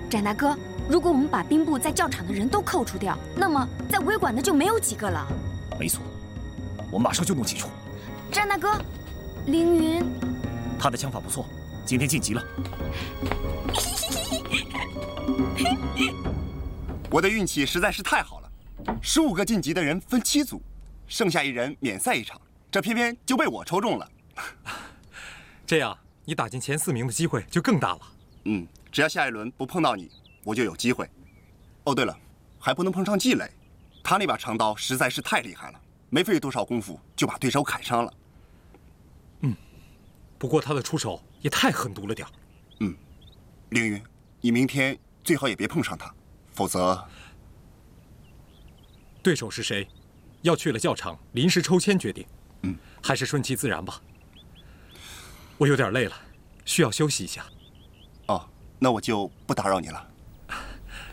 展大哥，如果我们把兵部在教场的人都扣除掉，那么在维馆的就没有几个了。 没错，我马上就能记住。 展大哥，凌云， 他的枪法不错，今天晋级了。 我的运气实在是太好了，15个晋级的人分7组，剩下1人免赛1场，这偏偏就被我抽中了。 这样你打进前4名的机会就更大了。 只要下一轮不碰到你，我就有机会。哦，对了，还不能碰上季磊，他那把长刀实在是太厉害了，没费多少功夫就把对手砍伤了。 不过他的出手也太狠毒了点儿。 凌云，你明天最好也别碰上他，否则…… 对手是谁，要去了教场临时抽签决定。还是顺其自然吧。我有点累了，需要休息一下。 哦，那我就不打扰你了。